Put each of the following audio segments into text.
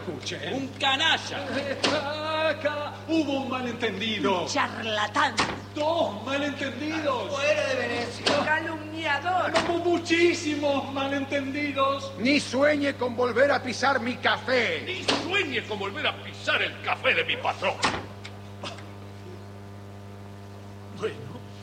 Escuche. Un canalla. Acá hubo un malentendido. Charlatán. 2 malentendidos. Fuera de Venecia. Calumniador. Hubo muchísimos malentendidos. Ni sueñe con volver a pisar mi café. Ni sueñe con volver a pisar el café de mi patrón. Bueno,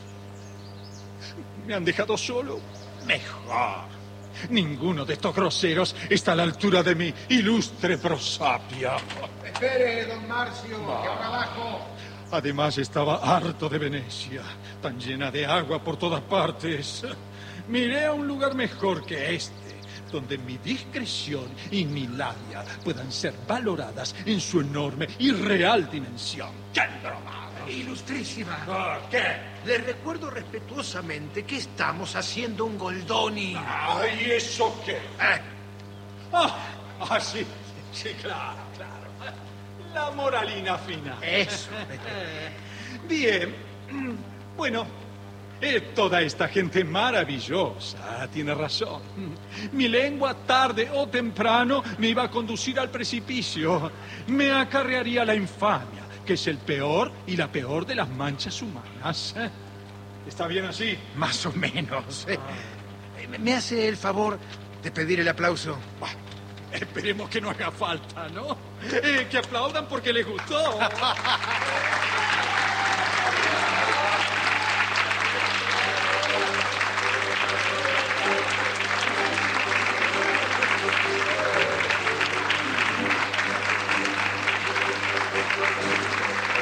¿me han dejado solo? Mejor. Ninguno de estos groseros está a la altura de mi ilustre prosapia. Espere, don Marcio, que ahora abajo. Además, estaba harto de Venecia, tan llena de agua por todas partes. Miré a un lugar mejor que este, donde mi discreción y mi labia puedan ser valoradas en su enorme y real dimensión. ¡Qué dromado! Ilustrísima. ¿Qué? Le recuerdo respetuosamente que estamos haciendo un Goldoni. ¿Y eso qué? Sí, sí, claro. La moralina final. Eso. Bien. Bueno, toda esta gente maravillosa tiene razón. Mi lengua, tarde o temprano, me iba a conducir al precipicio. Me acarrearía la infamia, que es el peor y la peor de las manchas humanas. ¿Está bien así? Más o menos. ¿Me hace el favor de pedir el aplauso? Esperemos que no haga falta, ¿no? Que aplaudan porque les gustó.